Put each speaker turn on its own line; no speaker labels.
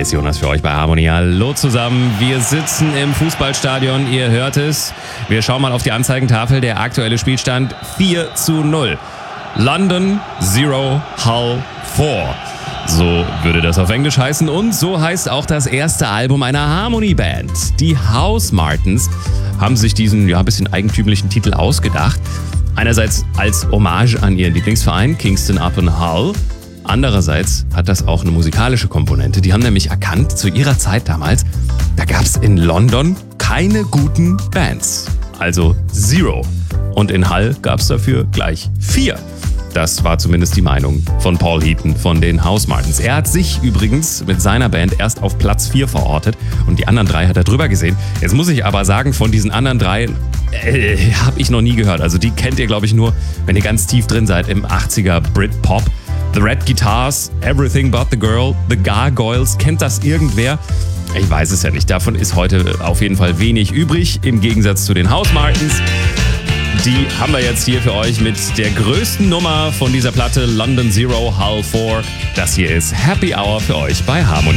ist Jonas für euch bei Harmony. Hallo zusammen. Wir sitzen im Fußballstadion, ihr hört es. Wir schauen mal auf die Anzeigentafel. Der aktuelle Spielstand 4:0. London 0, Hull 4. So würde das auf Englisch heißen. Und so heißt auch das erste Album einer Harmony-Band. Die Housemartins haben sich diesen ein bisschen eigentümlichen Titel ausgedacht. Einerseits als Hommage an ihren Lieblingsverein Kingston upon Hull. Andererseits hat das auch eine musikalische Komponente. Die haben nämlich erkannt, zu ihrer Zeit damals, da gab es in London keine guten Bands. Also 0. Und in Hull gab es dafür gleich 4. Das war zumindest die Meinung von Paul Heaton von den Housemartins. Er hat sich übrigens mit seiner Band erst auf Platz 4 verortet und die anderen 3 hat er drüber gesehen. Jetzt muss ich aber sagen, von diesen anderen 3 habe ich noch nie gehört. Also die kennt ihr, glaube ich, nur, wenn ihr ganz tief drin seid im 80er Britpop. The Red Guitars, Everything But the Girl, The Gargoyles. Kennt das irgendwer? Ich weiß es ja nicht. Davon ist heute auf jeden Fall wenig übrig, im Gegensatz zu den Housemartins. Die haben wir jetzt hier für euch mit der größten Nummer von dieser Platte, London 0, Hull 4. Das hier ist Happy Hour für euch bei Harmony.